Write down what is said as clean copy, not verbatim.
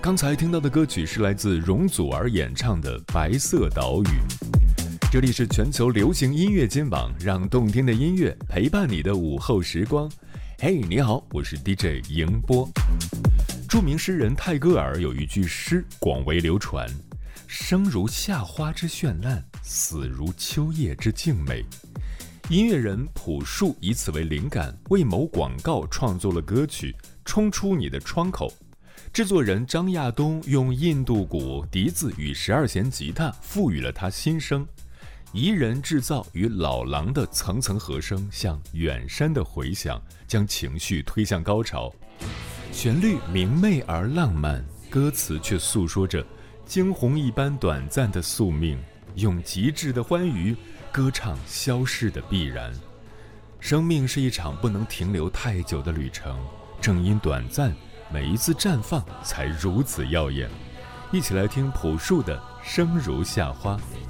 刚才听到的歌曲是来自容祖儿演唱的《白色岛屿》。这里是全球流行音乐金榜，让动听的音乐陪伴你的午后时光。嘿，你好，我是 DJ 迎波。著名诗人泰戈尔有一句诗广为流传：生如夏花之绚烂，死如秋叶之静美。音乐人朴树以此为灵感，为某广告创作了歌曲《冲出你的窗口》。制作人张亚东用印度鼓、笛子与12弦吉他赋予了它新声。宜人制造与老狼的层层和声像远山的回响，将情绪推向高潮。旋律明媚而浪漫，歌词却诉说着惊鸿一般短暂的宿命，用极致的欢愉歌唱消逝的必然。生命是一场不能停留太久的旅程，正因短暂，每一次绽放才如此耀眼。一起来听朴树的《生如夏花》。